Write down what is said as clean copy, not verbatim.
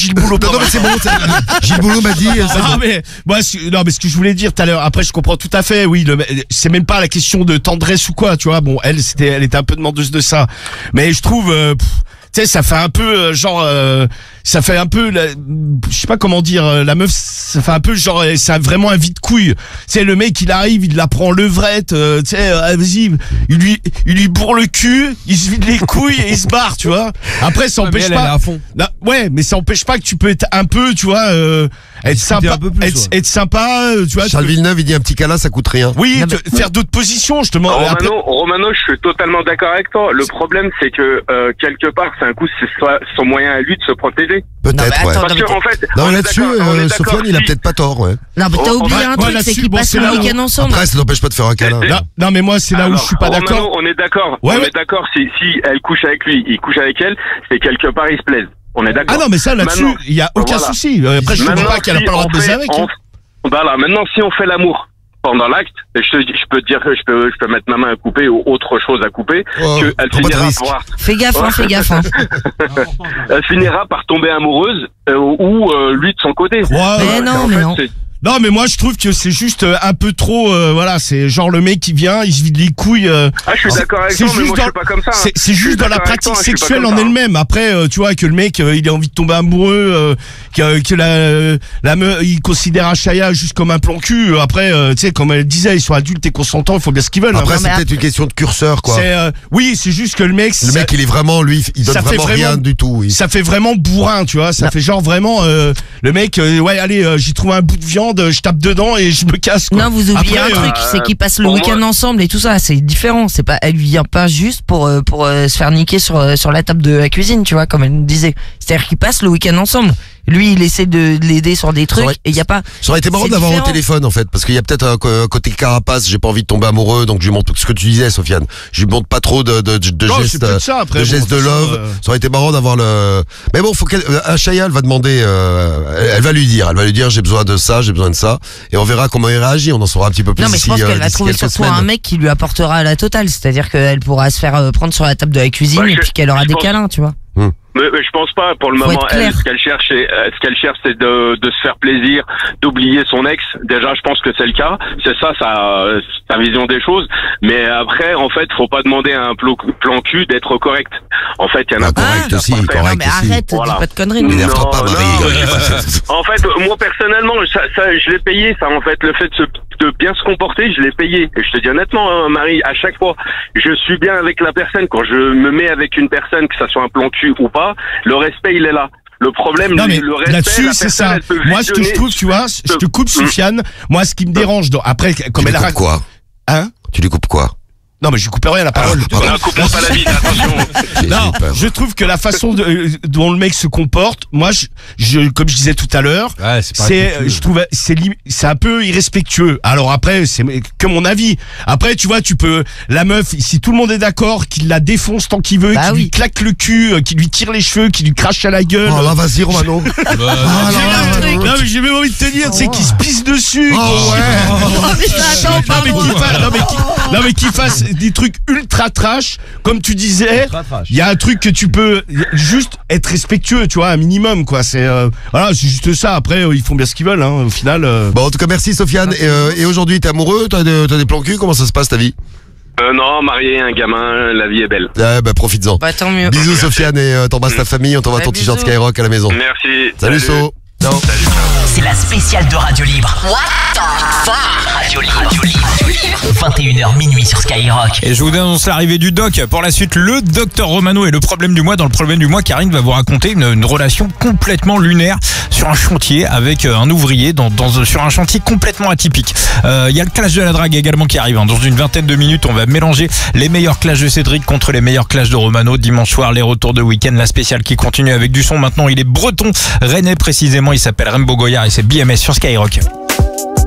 Gilles Boulot. Non, mais c'est bon. Gilles Boulot m'a dit. Mais ce que je voulais dire tout à l'heure, après je comprends tout à fait, oui, c'est même pas la question de tendresse ou quoi, tu vois. Bon, elle était un peu demandeuse de ça, mais je trouve, tu sais, ça fait un peu ça fait un peu, je sais pas comment dire, la meuf, ça fait un peu genre, ça a vraiment un vide-couille. Tu sais, le mec, il arrive, il la prend en levrette, tu sais, vas-y, il lui bourre le cul, il se vide les couilles et il se barre, tu vois. Après, ça empêche pas. Elle est à fond. Non, ouais, mais ça empêche pas que tu peux être un peu, tu vois, être sympa, être sympa, tu vois. Charles Villeneuve, il dit un petit câlin, ça coûte rien. Oui, faire d'autres positions, justement. Romano, je suis totalement d'accord avec toi. Le problème, c'est que quelque part, c'est un coup, c'est son moyen à lui de se protéger. Peut-être, ouais. Parce que, en fait, non, là-dessus, Sofiane, il a peut-être pas tort, ouais. Non, mais t'as oublié un truc, c'est qu'ils passent le week-end ensemble. Après, ça n'empêche pas de faire un câlin. Non, mais moi, c'est là où je suis pas d'accord. On est d'accord. Ouais, on est d'accord. Si elle couche avec lui, il couche avec elle, c'est quelque part, ils se plaisent. On est d'accord. Ah non, mais ça, là-dessus, il y a aucun souci. Après, je ne comprends pas qu'elle a pas le droit de baiser avec. Voilà, maintenant, si on fait l'amour pendant l'acte, je peux te dire que je peux mettre ma main à couper ou autre chose à couper, qu'elle finira par... Fais gaffe, hein. Elle finira par tomber amoureuse, ou lui de son côté. Mais non. Non, mais moi je trouve que c'est juste un peu trop, voilà, c'est genre le mec qui vient, il se vide les couilles. Je suis d'accord avec toi, mais moi je suis pas comme ça. C'est juste dans la pratique sexuelle en elle-même. Après, tu vois que le mec, il a envie de tomber amoureux, que la meuf, il considère Achaya juste comme un plan cul. Après, tu sais, comme elle disait, ils sont adultes et consentants, il faut bien ce qu'ils veulent. Après, c'est peut-être une question de curseur, quoi. Oui, c'est juste que le mec, il est vraiment, lui, il donne vraiment rien du tout. Oui. Ça fait vraiment bourrin, tu vois. Ça fait genre vraiment, le mec, ouais, allez, j'ai trouvé un bout de viande. Je tape dedans et je me casse, quoi. Non, vous oubliez un truc, c'est qu'ils passent le week-end ensemble et tout ça, c'est différent. C'est pas, elle vient pas juste pour se faire niquer sur la table de la cuisine, tu vois, comme elle nous disait. C'est-à-dire qu'ils passent le week-end ensemble. Lui, il essaie de l'aider sur des trucs et il y a pas. Ça aurait été marrant d'avoir au téléphone, en fait, parce qu'il y a peut-être un côté carapace. J'ai pas envie de tomber amoureux, donc je lui montre ce que tu disais, Sofiane. Je lui montre pas trop de gestes, de gestes de love. Ça aurait été marrant d'avoir le. Mais bon, faut Achaya, elle va demander, elle va lui dire, j'ai besoin de ça, j'ai besoin de ça, et on verra comment il réagit. On en saura un petit peu plus. Non, mais je pense qu'elle va trouver surtout un mec qui lui apportera la totale, c'est-à-dire qu'elle pourra se faire prendre sur la table de la cuisine et puis qu'elle aura des câlins, tu vois. Mais je pense pas. Pour le moment, ce qu'elle cherche, c'est de se faire plaisir, d'oublier son ex. Déjà, je pense que c'est le cas. C'est ça, sa vision des choses. Mais après, en fait, faut pas demander à un plan cul d'être correct. En fait, il y en a correct aussi, correct non, mais arrête, dis pas de conneries. M'énerve pas, Marie. En fait, moi personnellement, ça, je l'ai payé. Ça, en fait, le fait de bien se comporter, je l'ai payé. Et je te dis honnêtement, hein, Marie, à chaque fois, je suis bien avec la personne. Quand je me mets avec une personne, que ça soit un plan cul ou pas, le respect, il est là. Le problème, non, mais le respect, là-dessus, c'est ça. Moi, ce que je trouve, tu vois, je te coupe, Soufiane. Moi, ce qui me dérange, après, comme elle a raconté. Quoi? Hein? Tu lui coupes quoi? Non, mais je coupe rien la parole. Coupe-moi pas la vie, attention. Non, je trouve que la façon dont le mec se comporte, moi, comme je disais tout à l'heure, je trouve, c'est un peu irrespectueux. Alors après, c'est que mon avis. Après, tu vois, la meuf, si tout le monde est d'accord, qu'il la défonce tant qu'il veut, qu'il lui claque le cul, qu'il lui tire les cheveux, qu'il lui crache à la gueule. Oh là, vas-y, Romano. Non, mais j'ai même envie de te dire, c'est qu'il se pisse dessus. Oh ouais. Non, mais qu'il fasse des trucs ultra trash, comme tu disais. Il y a un truc que tu peux juste être respectueux, tu vois, un minimum, quoi. C'est voilà, c'est juste ça. Après, ils font bien ce qu'ils veulent, hein, au final. Bon, en tout cas, merci, Sofiane. Et aujourd'hui, t'es amoureux? T'as des plans cul? Comment ça se passe, ta vie? Non, marié, un gamin, la vie est belle. Profites-en. Bah, tant mieux. Bisous, Sofiane, et t'embrasses ta famille. On t'envoie ton t-shirt Skyrock à la maison. Merci. Salut. So. Salut. C'est la spéciale de Radio Libre. What the fuck? Radio Libre. 21h minuit sur Skyrock. Et je vous annonce l'arrivée du doc. Pour la suite, le docteur Romano et le problème du mois. Dans le problème du mois, Karine va vous raconter une relation complètement lunaire sur un chantier avec un ouvrier sur un chantier complètement atypique. Il y a le clash de la drague également qui arrive. Dans une vingtaine de minutes, on va mélanger les meilleurs clashs de Cédric contre les meilleurs clashs de Romano. Dimanche soir, les retours de week-end, la spéciale qui continue avec du son. Maintenant, il est breton, rennais précisément. Il s'appelle Rembo Goyard et c'est BMS sur Skyrock.